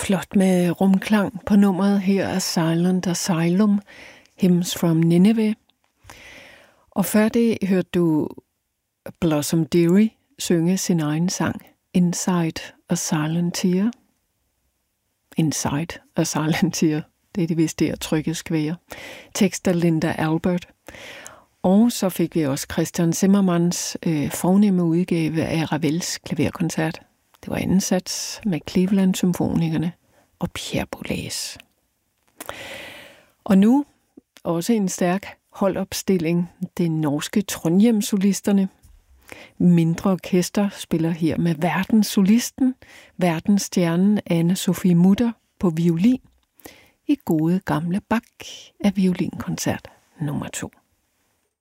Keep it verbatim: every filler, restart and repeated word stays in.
flot med rumklang på nummeret. Her er Silent Asylum, Hymns from Nineveh. Og før det hørte du Blossom Dearie synge sin egen sang, Inside a Silent Tear. Inside a Silent Tear, det er det vist der trykket skvære. Tekst af Linda Albert. Og så fik vi også Christian Zimmermanns øh, fornemme udgave af Ravels klaverkoncert. Det var anden sats med Cleveland-symfonikerne og Pierre Boulez. Og nu også en stærk holdopstilling. Det norske Trondheim-solisterne. Mindre orkester spiller her med verdenssolisten, verdensstjernen Anne-Sophie Mutter på violin i gode gamle Bach af violinkoncert nummer to.